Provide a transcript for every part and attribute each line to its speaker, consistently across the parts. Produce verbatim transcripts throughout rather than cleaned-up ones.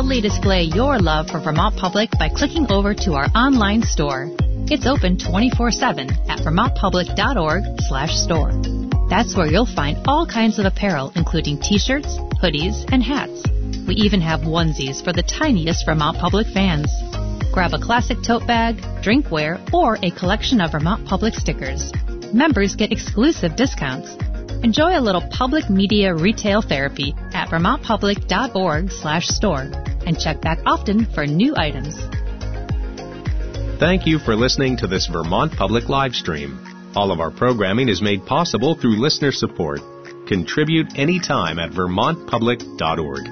Speaker 1: Proudly display your love for Vermont Public by clicking over to our online store. It's open twenty-four seven at vermontpublic.org slash store. That's where you'll find all kinds of apparel, including t-shirts, hoodies, and hats. We even have onesies for the tiniest Vermont Public fans. Grab a classic tote bag, drinkware, or a collection of Vermont Public stickers. Members get exclusive discounts. Enjoy a little public media retail therapy at vermontpublic.org slash store and check back often for new items.
Speaker 2: Thank you for listening to this Vermont Public live stream. All of our programming is made possible through listener support. Contribute anytime at vermont public dot org.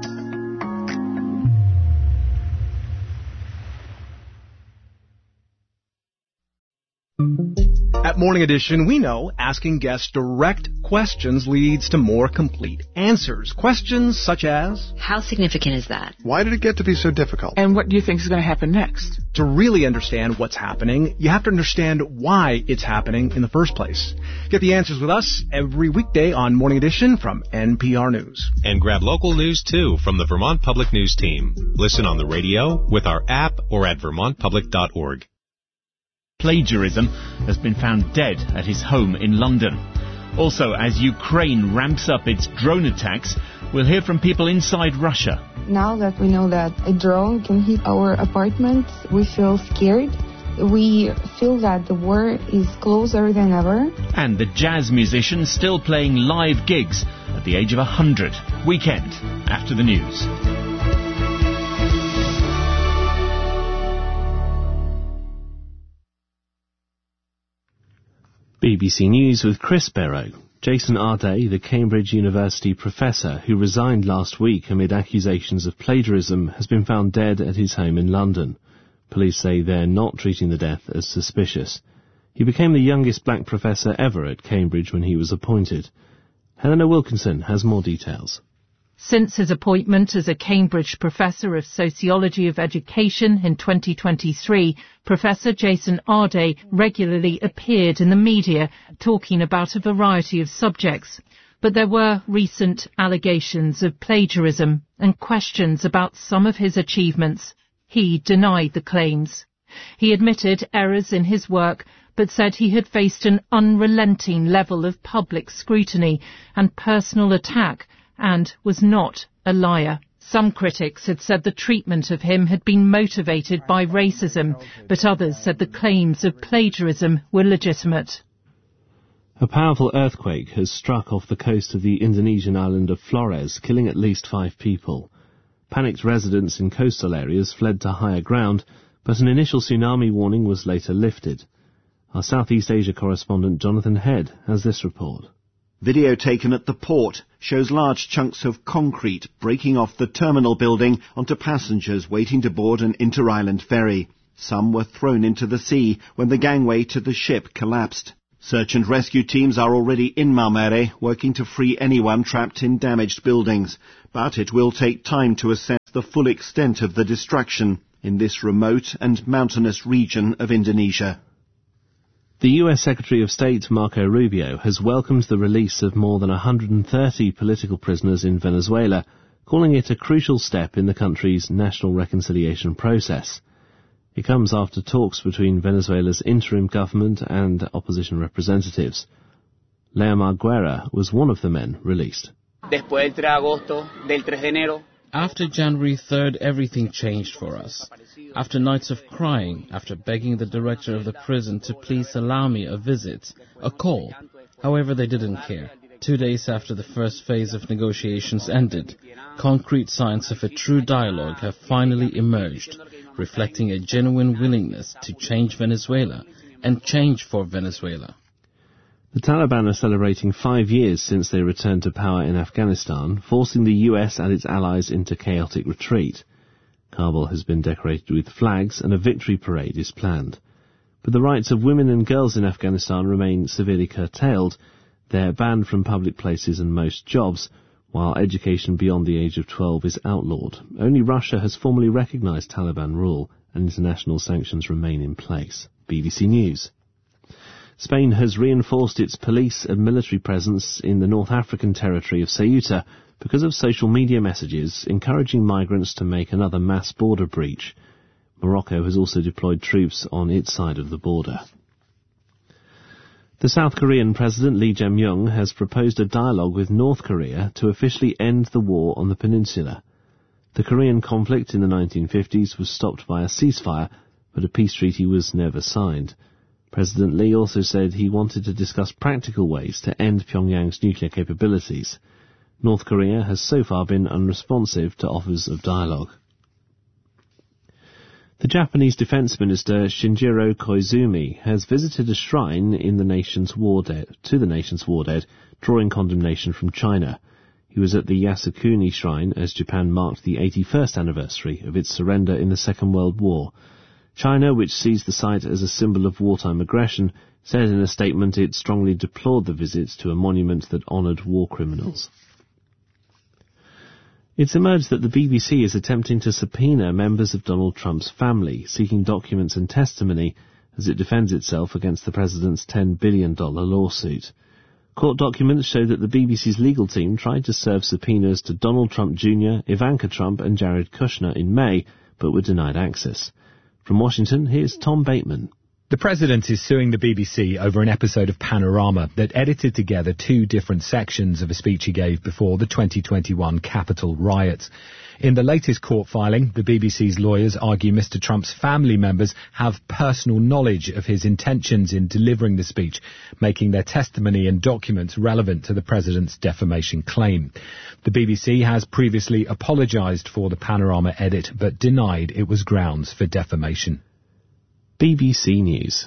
Speaker 3: At Morning Edition, we know asking guests direct questions leads to more complete answers. Questions such as,
Speaker 4: how significant is that?
Speaker 5: Why did it get to be so difficult?
Speaker 6: And what do you think is going to happen next?
Speaker 3: To really understand what's happening, you have to understand why it's happening in the first place. Get the answers with us every weekday on Morning Edition from N P R News.
Speaker 2: And grab local news, too, from the Vermont Public News team. Listen on the radio, with our app, or at vermont public dot org.
Speaker 7: Plagiarism has been found dead at his home in London. Also, as Ukraine ramps up its drone attacks, we'll hear from people inside Russia.
Speaker 8: Now that we know that a drone can hit our apartment, we feel scared. We feel that the war is closer than ever.
Speaker 7: And the jazz musician still playing live gigs at the age of one hundred. Weekend after the news.
Speaker 9: B B C News with Chris Barrow. Jason Arday, the Cambridge University professor who resigned last week amid accusations of plagiarism, has been found dead at his home in London. Police say they're not treating the death as suspicious. He became the youngest black professor ever at Cambridge when he was appointed. Helena Wilkinson has more details.
Speaker 10: Since his appointment as a Cambridge Professor of Sociology of Education in twenty twenty-three, Professor Jason Arday regularly appeared in the media talking about a variety of subjects. But there were recent allegations of plagiarism and questions about some of his achievements. He denied the claims. He admitted errors in his work, but said he had faced an unrelenting level of public scrutiny and personal attack, and was not a liar. Some critics had said the treatment of him had been motivated by racism, but others said the claims of plagiarism were legitimate.
Speaker 9: A powerful earthquake has struck off the coast of the Indonesian island of Flores, killing at least five people. Panicked residents in coastal areas fled to higher ground, but an initial tsunami warning was later lifted. Our Southeast Asia correspondent Jonathan Head has this report.
Speaker 11: Video taken at the port shows large chunks of concrete breaking off the terminal building onto passengers waiting to board an inter-island ferry. Some were thrown into the sea when the gangway to the ship collapsed. Search and rescue teams are already in Maumere, working to free anyone trapped in damaged buildings. But it will take time to assess the full extent of the destruction in this remote and mountainous region of Indonesia.
Speaker 9: The U S Secretary of State Marco Rubio has welcomed the release of more than one hundred thirty political prisoners in Venezuela, calling it a crucial step in the country's national reconciliation process. It comes after talks between Venezuela's interim government and opposition representatives. Leomar Guerra was one of the men released.
Speaker 12: After January third, everything changed for us. After nights of crying, after begging the director of the prison to please allow me a visit, a call. However, they didn't care. Two days after the first phase of negotiations ended, concrete signs of a true dialogue have finally emerged, reflecting a genuine willingness to change Venezuela and change for Venezuela.
Speaker 9: The Taliban are celebrating five years since they returned to power in Afghanistan, forcing the U S and its allies into chaotic retreat. Kabul has been decorated with flags and a victory parade is planned. But the rights of women and girls in Afghanistan remain severely curtailed. They're banned from public places and most jobs, while education beyond the age of twelve is outlawed. Only Russia has formally recognised Taliban rule, and international sanctions remain in place. B B C News. Spain has reinforced its police and military presence in the North African territory of Ceuta, because of social media messages encouraging migrants to make another mass border breach. Morocco has also deployed troops on its side of the border. The South Korean President Lee Jae-myung has proposed a dialogue with North Korea to officially end the war on the peninsula. The Korean conflict in the nineteen fifties was stopped by a ceasefire, but a peace treaty was never signed. President Lee also said he wanted to discuss practical ways to end Pyongyang's nuclear capabilities. North Korea has so far been unresponsive to offers of dialogue. The Japanese Defense Minister Shinjiro Koizumi has visited a shrine in the nation's war dead, to the nation's war dead, drawing condemnation from China. He was at the Yasukuni Shrine as Japan marked the eighty-first anniversary of its surrender in the Second World War. China, which sees the site as a symbol of wartime aggression, said in a statement it strongly deplored the visit to a monument that honoured war criminals. It's emerged that the B B C is attempting to subpoena members of Donald Trump's family, seeking documents and testimony as it defends itself against the president's ten billion dollars lawsuit. Court documents show that the B B C's legal team tried to serve subpoenas to Donald Trump Junior, Ivanka Trump and Jared Kushner in May, but were denied access. From Washington, here's Tom Bateman.
Speaker 4: The president is suing the B B C over an episode of Panorama that edited together two different sections of a speech he gave before the twenty twenty-one Capitol riots. In the latest court filing, the B B C's lawyers argue Mister Trump's family members have personal knowledge of his intentions in delivering the speech, making their testimony and documents relevant to the president's defamation claim. The B B C has previously apologized for the Panorama edit, but denied it was grounds for defamation.
Speaker 9: B B C News.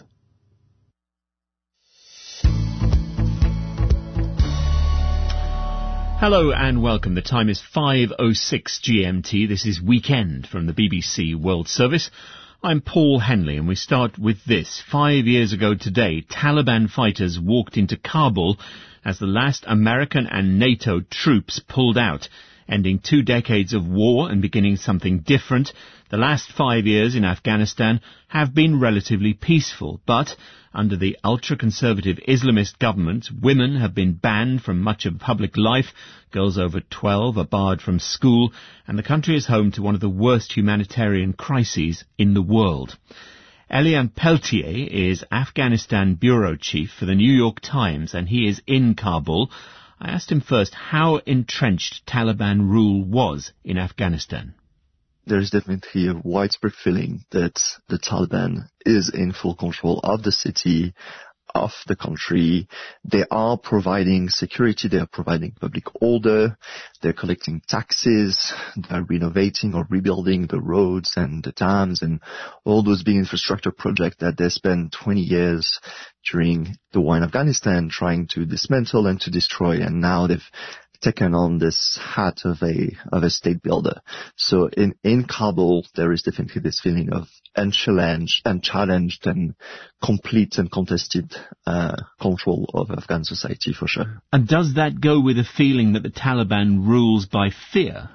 Speaker 7: Hello and welcome. The time is five oh six G M T. This is Weekend from the B B C World Service. I'm Paul Henley and we start with this. Five years ago today, Taliban fighters walked into Kabul as the last American and NATO troops pulled out, ending two decades of war and beginning something different. The last five years in Afghanistan have been relatively peaceful, but under the ultra-conservative Islamist government, women have been banned from much of public life, girls over twelve are barred from school, and the country is home to one of the worst humanitarian crises in the world. Elian Peltier is Afghanistan bureau chief for the New York Times, and he is in Kabul. I asked him first how entrenched Taliban rule was in Afghanistan.
Speaker 5: There is definitely a widespread feeling that the Taliban is in full control of the city, of the country. They are providing security, they are providing public order, they're collecting taxes, they're renovating or rebuilding the roads and the dams and all those big infrastructure projects that they spent twenty years during the war in Afghanistan trying to dismantle and to destroy, and now they've taken on this hat of a of a state builder. So in, in Kabul, there is definitely this feeling of unchallenged, unchallenged and complete and contested uh, control of Afghan society, for sure.
Speaker 7: And does that go with a feeling that the Taliban rules by fear?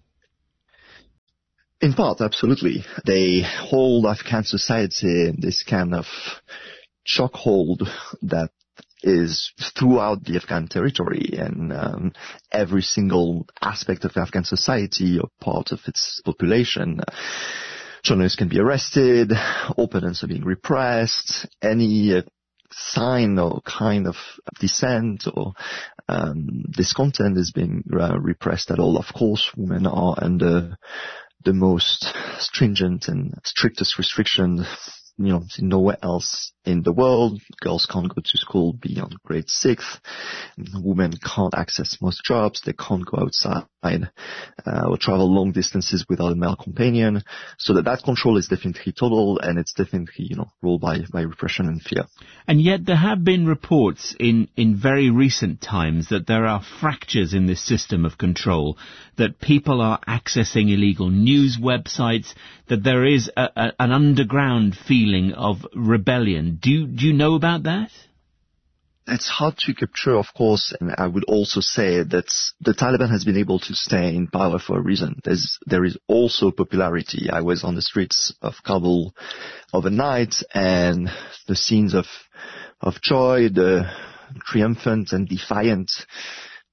Speaker 5: In part, absolutely. They hold Afghan society in this kind of chokehold that is throughout the Afghan territory, and um, every single aspect of Afghan society or part of its population. Uh, journalists can be arrested, opponents are being repressed, any uh, sign or kind of dissent or um, discontent is being uh, repressed at all. Of course, women are under the most stringent and strictest restrictions, you know, nowhere else in the world. Girls can't go to school beyond grade six. Women can't access most jobs. They can't go outside uh, or travel long distances without a male companion. So that that control is definitely total, and it's definitely, you know, ruled by, by repression and fear.
Speaker 7: And yet there have been reports in, in very recent times that there are fractures in this system of control, that people are accessing illegal news websites, that there is a, a, an underground feeling of rebellion. Do you, do you know about that?
Speaker 5: It's hard to capture, of course, and I would also say that the Taliban has been able to stay in power for a reason. There's, there is also popularity. I was on the streets of Kabul overnight, and the scenes of, of joy, the triumphant and defiant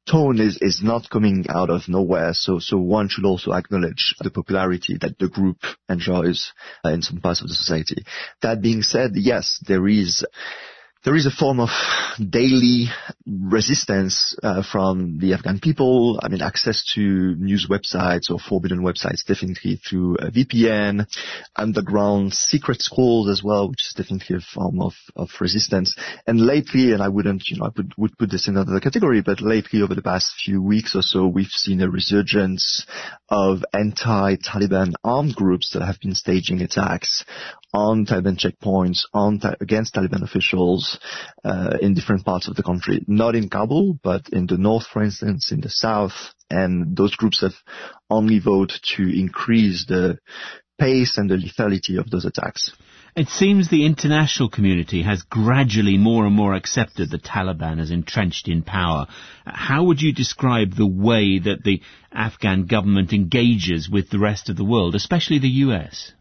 Speaker 5: tone is, is not coming out of nowhere, so, so one should also acknowledge the popularity that the group enjoys uh, in some parts of the society. That being said, yes, there is There is a form of daily resistance uh, from the Afghan people. I mean, access to news websites or forbidden websites, definitely through a V P N, underground secret schools as well, which is definitely a form of, of resistance. And lately, and I wouldn't, you know, I would, would put this in another category, but lately over the past few weeks or so, we've seen a resurgence of anti-Taliban armed groups that have been staging attacks on Taliban checkpoints, on ta- against Taliban officials uh, in different parts of the country. Not in Kabul, but in the north, for instance, in the south. And those groups have only vowed to increase the pace and the lethality of those attacks.
Speaker 7: It seems the international community has gradually more and more accepted the Taliban as entrenched in power. How would you describe the way that the Afghan government engages with the rest of the world, especially the U S?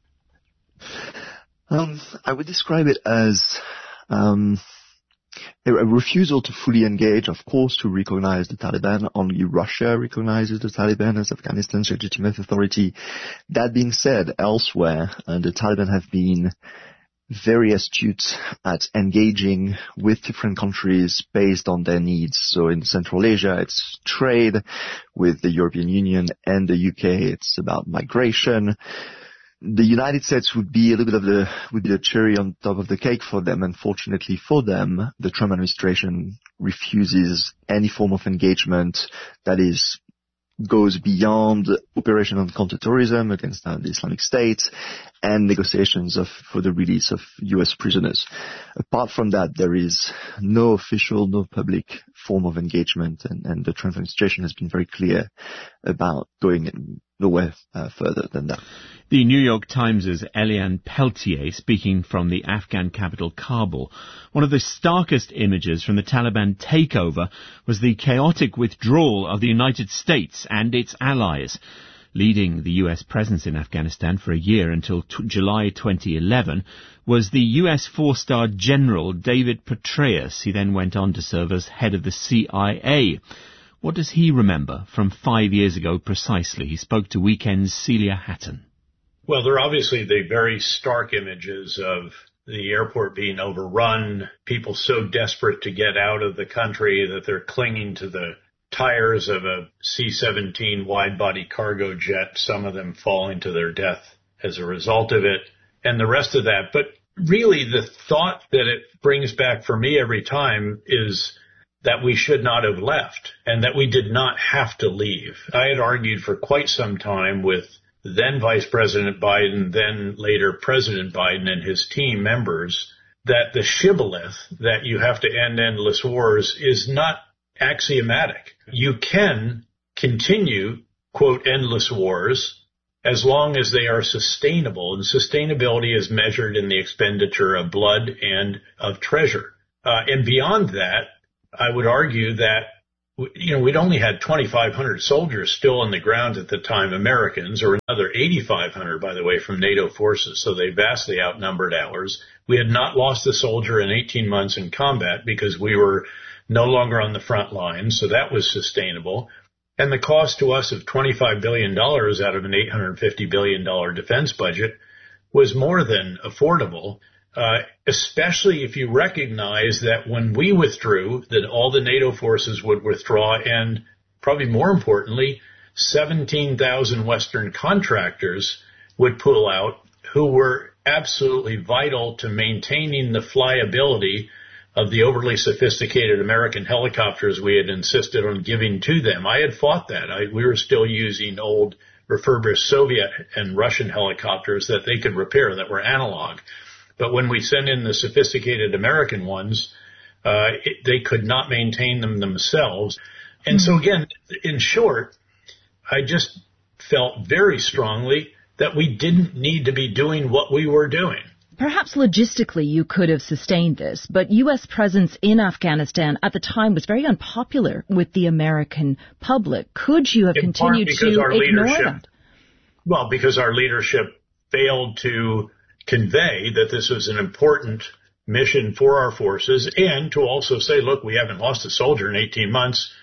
Speaker 5: Um, I would describe it as um, a refusal to fully engage, of course, to recognize the Taliban. Only Russia recognizes the Taliban as Afghanistan's legitimate authority. That being said, elsewhere, uh, the Taliban have been very astute at engaging with different countries based on their needs. So in Central Asia, it's trade with the European Union and the U K. It's about migration. The United States would be a little bit of the, would be the cherry on top of the cake for them. Unfortunately for them, the Trump administration refuses any form of engagement that is, goes beyond operation on counterterrorism against uh, the Islamic State and negotiations of, for the release of U S prisoners. Apart from that, there is no official, no public form of engagement, and, and the Trump administration has been very clear about going nowhere uh, further than that.
Speaker 7: The New York Times' Eliane Peltier, speaking from the Afghan capital Kabul, one of the starkest images from the Taliban takeover was the chaotic withdrawal of the United States and its allies. Leading the U S presence in Afghanistan for a year until t- July twenty eleven was the U S four-star general David Petraeus. He then went on to serve as head of the C I A. What does he remember from five years ago precisely? He spoke to Weekend's Celia Hatton.
Speaker 13: Well, there are obviously the very stark images of the airport being overrun, people so desperate to get out of the country that they're clinging to the tires of a C seventeen wide-body cargo jet, some of them falling to their death as a result of it, and the rest of that. But really the thought that it brings back for me every time is that we should not have left and that we did not have to leave. I had argued for quite some time with then Vice President Biden, then later President Biden and his team members, that the shibboleth that you have to end endless wars is not axiomatic. You can continue, quote, endless wars as long as they are sustainable, and sustainability is measured in the expenditure of blood and of treasure. Uh, and beyond that, I would argue that, you know, we'd only had twenty-five hundred soldiers still on the ground at the time, Americans, or another eighty-five hundred, by the way, from NATO forces, so they vastly outnumbered ours. We had not lost a soldier in eighteen months in combat because we were no longer on the front lines, so that was sustainable. And the cost to us of twenty-five billion dollars out of an eight hundred fifty billion dollars defense budget was more than affordable. Uh, especially if you recognize that when we withdrew, that all the NATO forces would withdraw, and probably more importantly, seventeen thousand Western contractors would pull out who were absolutely vital to maintaining the flyability of the overly sophisticated American helicopters we had insisted on giving to them. I had fought that. I, we were still using old refurbished Soviet and Russian helicopters that they could repair that were analog. But when we sent in the sophisticated American ones, uh, it, they could not maintain them themselves. And mm-hmm. so again, in short, I just felt very strongly that we didn't need to be doing what we were doing.
Speaker 14: Perhaps logistically you could have sustained this, but U S presence in Afghanistan at the time was very unpopular with the American public. Could you have
Speaker 13: in
Speaker 14: continued to ignore that?
Speaker 13: Well, because our leadership failed to convey that this was an important mission for our forces, and to also say, look, we haven't lost a soldier in eighteen months.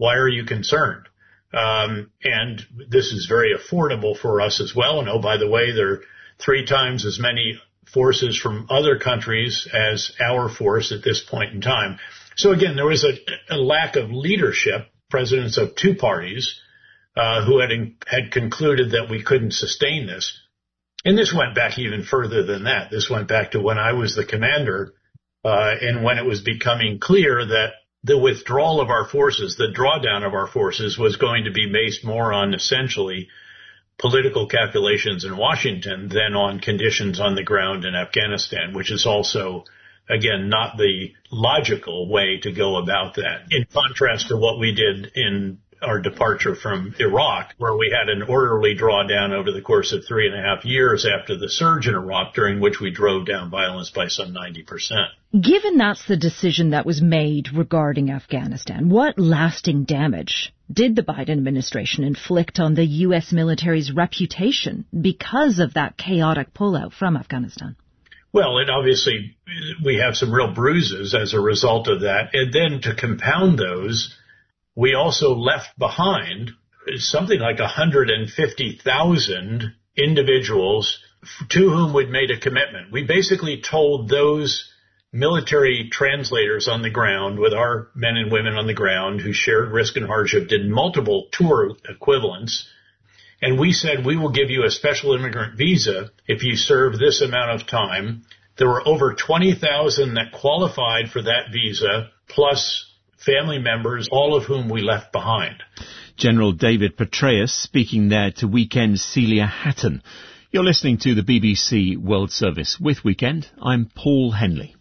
Speaker 13: why are you concerned? Um, and this is very affordable for us as well. And oh, by the way, there are three times as many forces from other countries as our force at this point in time. So again, there was a, a lack of leadership, presidents of two parties, uh, who had, in, had concluded that we couldn't sustain this. And this went back even further than that. This went back to when I was the commander, uh, and when it was becoming clear that the withdrawal of our forces, the drawdown of our forces, was going to be based more on essentially political calculations in Washington than on conditions on the ground in Afghanistan, which is also, again, not the logical way to go about that. In contrast to what we did in our departure from Iraq, where we had an orderly drawdown over the course of three and a half years after the surge in Iraq, during which we drove down violence by some ninety percent.
Speaker 14: Given that's the decision that was made regarding Afghanistan, what lasting damage did the Biden administration inflict on the U S military's reputation because of that chaotic pullout from Afghanistan?
Speaker 13: Well, it obviously, we have some real bruises as a result of that. And then to compound those, we also left behind something like one hundred fifty thousand individuals to whom we'd made a commitment. We basically told those military translators on the ground, with our men and women on the ground who shared risk and hardship, did multiple tour equivalents, and we said, we will give you a special immigrant visa if you serve this amount of time. There were over twenty thousand that qualified for that visa, plus family members, all of whom we left behind.
Speaker 7: General David Petraeus speaking there to Weekend's Celia Hatton. You're listening to the B B C World Service with Weekend. I'm Paul Henley.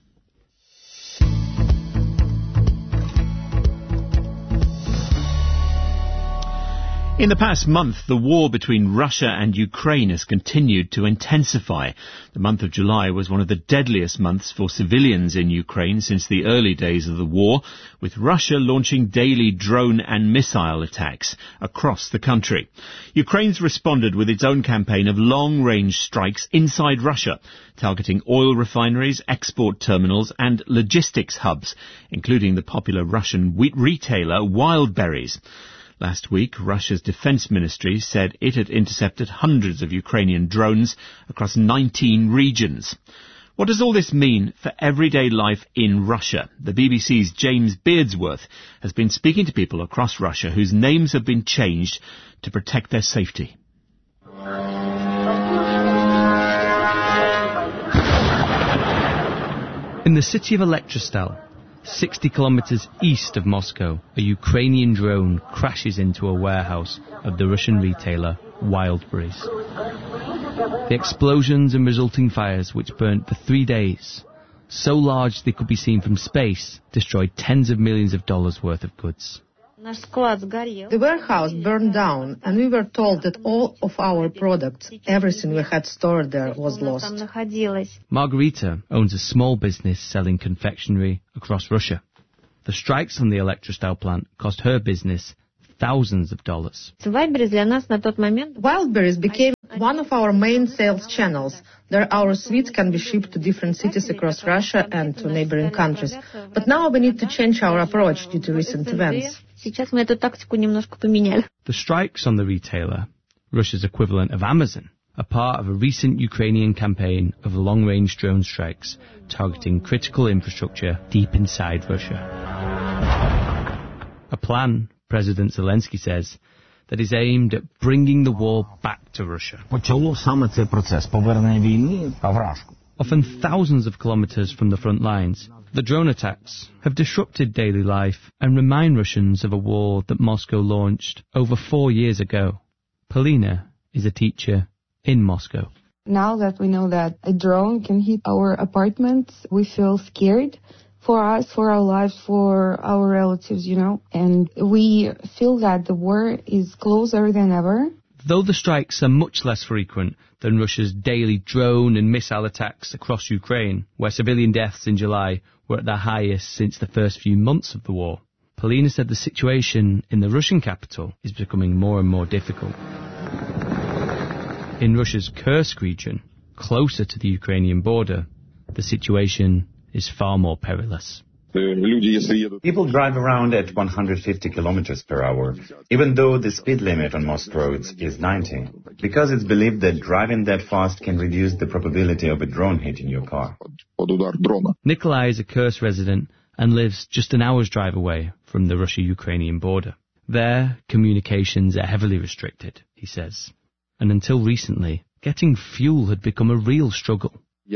Speaker 7: In the past month, the war between Russia and Ukraine has continued to intensify. The month of July was one of the deadliest months for civilians in Ukraine since the early days of the war, with Russia launching daily drone and missile attacks across the country. Ukraine's responded with its own campaign of long-range strikes inside Russia, targeting oil refineries, export terminals and logistics hubs, including the popular Russian wheat retailer Wildberries. Last week, Russia's defense ministry said it had intercepted hundreds of Ukrainian drones across nineteen regions. What does all this mean for everyday life in Russia? The B B C's James Beardsworth has been speaking to people across Russia whose names have been changed to protect their safety.
Speaker 15: In the city of Elektrostal, sixty kilometers east of Moscow, a Ukrainian drone crashes into a warehouse of the Russian retailer Wildberries. The explosions and resulting fires, which burnt for three days, so large they could be seen from space, destroyed tens of millions of dollars worth of goods.
Speaker 16: The warehouse burned down, and we were told that all of our products, everything we had stored there, was lost.
Speaker 15: Margarita owns a small business selling confectionery across Russia. The strikes on the Elektrostal plant cost her business thousands of dollars.
Speaker 16: Wildberries became one of our main sales channels. There our sweets can be shipped to different cities across Russia and to neighboring countries. But now we need to change our approach due to recent events.
Speaker 15: The strikes on the retailer, Russia's equivalent of Amazon, are part of a recent Ukrainian campaign of long-range drone strikes targeting critical infrastructure deep inside Russia. A plan, President Zelensky says, that is aimed at bringing the war back to Russia. Often thousands of kilometers from the front lines, the drone attacks have disrupted daily life and remind Russians of a war that Moscow launched over four years ago. Polina is a teacher in Moscow.
Speaker 8: Now that we know that a drone can hit our apartments, we feel scared for us, for our lives, for our relatives, you know, and we feel that the war is closer than ever.
Speaker 15: Though the strikes are much less frequent than Russia's daily drone and missile attacks across Ukraine, where civilian deaths in July were at their highest since the first few months of the war, Polina said the situation in the Russian capital is becoming more and more difficult. In Russia's Kursk region, closer to the Ukrainian border, the situation is far more perilous.
Speaker 17: People drive around at one hundred fifty kilometers per hour, even though the speed limit on most roads is ninety, because it's believed that driving that fast can reduce the probability of a drone hitting your car.
Speaker 15: Nikolai is a Kursk resident and lives just an hour's drive away from the Russia-Ukrainian border. There, communications are heavily restricted, he says. And until recently, getting fuel had become a real struggle.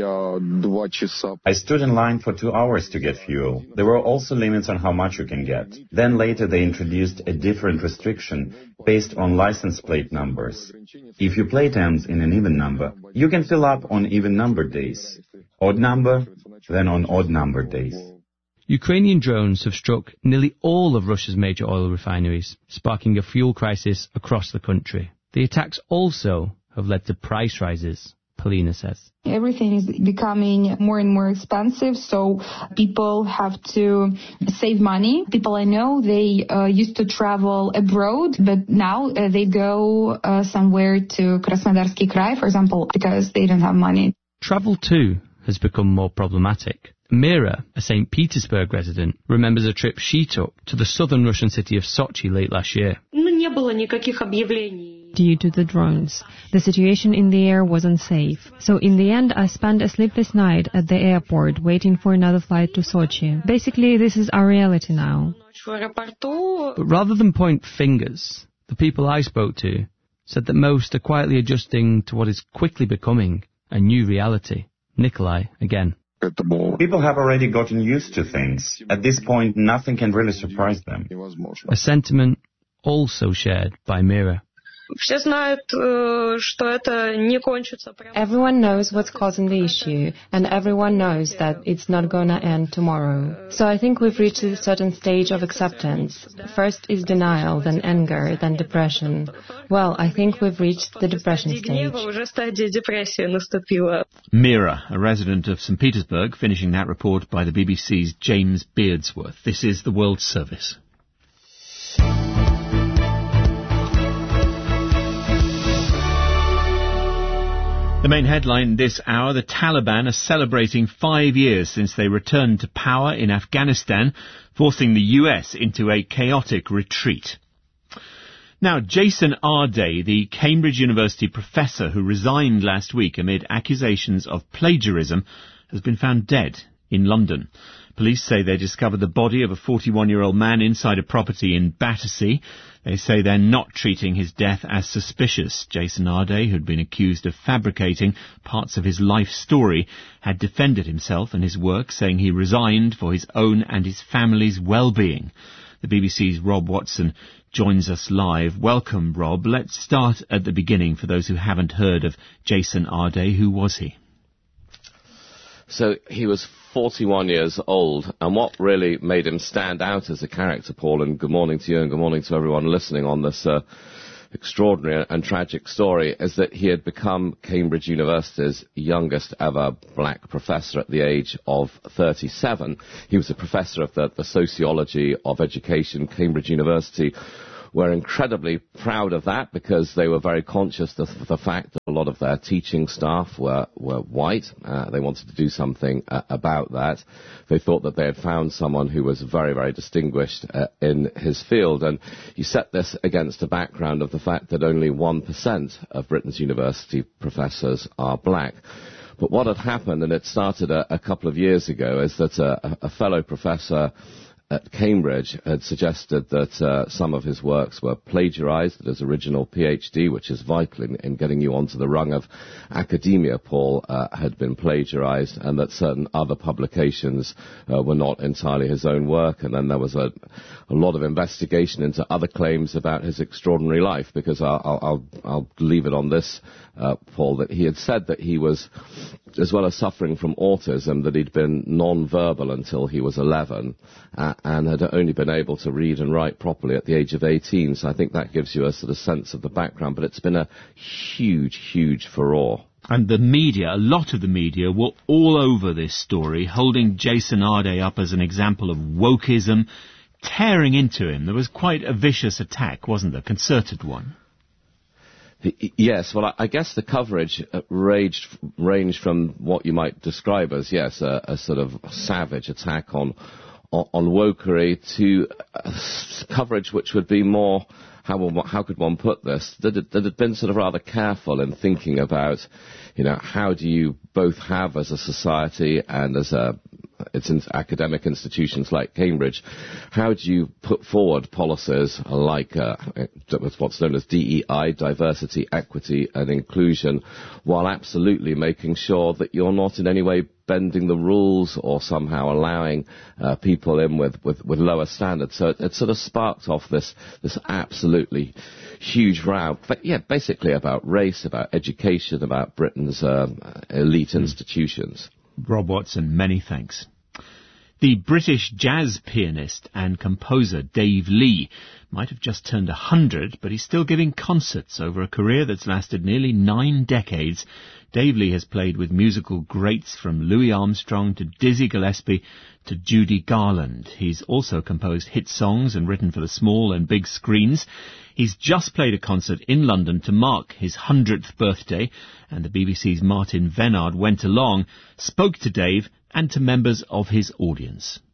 Speaker 17: I stood in line for two hours to get fuel. There were also limits on how much you can get. Then later they introduced a different restriction based on license plate numbers. If your plate ends in an even number, you can fill up on even numbered days. Odd number, then on odd numbered days.
Speaker 15: Ukrainian drones have struck nearly all of Russia's major oil refineries, sparking a fuel crisis across the country. The attacks also have led to price rises, Polina says.
Speaker 8: Everything is becoming more and more expensive, so people have to save money. People I know, they uh, used to travel abroad, but now uh, they go uh, somewhere to Krasnodarsky Krai, for example, because they don't have money.
Speaker 15: Travel, too, has become more problematic. Mira, a Saint Petersburg resident, remembers a trip she took to the southern Russian city of Sochi late last year.
Speaker 18: Due to the drones, the situation in the air was unsafe. So in the end, I spent a sleepless night at the airport waiting for another flight to Sochi. Basically, this is our reality now.
Speaker 15: But rather than point fingers, the people I spoke to said that most are quietly adjusting to what is quickly becoming a new reality. Nikolai, again.
Speaker 17: People have already gotten used to things. At this point, nothing can really surprise them.
Speaker 15: A sentiment also shared by Mira.
Speaker 18: Everyone knows what's causing the issue, and everyone knows that it's not going to end tomorrow. So I think we've reached a certain stage of acceptance. First is denial, then anger, then depression. Well, I think we've reached the depression stage.
Speaker 7: Mira, a resident of Saint Petersburg, finishing that report by the B B C's James Beardsworth. This is the World Service. The main headline this hour, the Taliban are celebrating five years since they returned to power in Afghanistan, forcing the U S into a chaotic retreat. Now, Jason Arday, the Cambridge University professor who resigned last week amid accusations of plagiarism, has been found dead in London. Police say they discovered the body of a forty-one-year-old man inside a property in Battersea. They say they're not treating his death as suspicious. Jason Arday, who'd been accused of fabricating parts of his life story, had defended himself and his work, saying he resigned for his own and his family's well-being. The B B C's Rob Watson joins us live. Welcome, Rob. Let's start at the beginning for those who haven't heard of Jason Arday. Who was he?
Speaker 19: So he was forty-one years old, and what really made him stand out as a character, Paul, and good morning to you and good morning to everyone listening on this uh, extraordinary and tragic story, is that he had become Cambridge University's youngest ever black professor at the age of thirty-seven. He was a professor of the, the sociology of education. Cambridge University were incredibly proud of that because they were very conscious of the fact that a lot of their teaching staff were, were white. Uh, they wanted to do something uh, about that. They thought that they had found someone who was very, very distinguished uh, in his field. And you set this against a background of the fact that only one percent of Britain's university professors are black. But what had happened, and it started a, a couple of years ago, is that a, a fellow professor at Cambridge had suggested that uh, some of his works were plagiarized, that his original PhD, which is vital in, in getting you onto the rung of academia, Paul, uh, had been plagiarized, and that certain other publications uh, were not entirely his own work. And then there was a, a lot of investigation into other claims about his extraordinary life, because I'll, I'll, I'll leave it on this, uh, Paul, that he had said that he was, as well as suffering from autism, that he'd been non-verbal until he was eleven, uh, and had only been able to read and write properly at the age of eighteen. So I think that gives you a sort of sense of the background. But it's been a huge, huge furore.
Speaker 7: And the media, a lot of the media, were all over this story, holding Jason Arday up as an example of wokeism, tearing into him. There was quite a vicious attack, wasn't there? Concerted one.
Speaker 19: Yes, well, I guess the coverage ranged, ranged from what you might describe as, yes, a, a sort of savage attack on on, on wokery to uh, coverage which would be more, how, will, how could one put this, that had, that had been sort of rather careful in thinking about, you know, how do you both have as a society and as a it's in academic institutions like Cambridge, how do you put forward policies like uh, what's known as D E I, diversity, equity and inclusion, while absolutely making sure that you're not in any way bending the rules or somehow allowing uh, people in with, with, with lower standards. So it, it sort of sparked off this, this absolutely huge row, but yeah, basically about race, about education, about Britain's um, elite mm. institutions.
Speaker 7: Rob Watson, many thanks. The British jazz pianist and composer Dave Lee might have just turned one hundred, but he's still giving concerts over a career that's lasted nearly nine decades. Dave Lee has played with musical greats from Louis Armstrong to Dizzy Gillespie to Judy Garland. He's also composed hit songs and written for the small and big screens. He's just played a concert in London to mark his hundredth birthday, and the B B C's Martin Vennard went along, spoke to Dave and to members of his audience.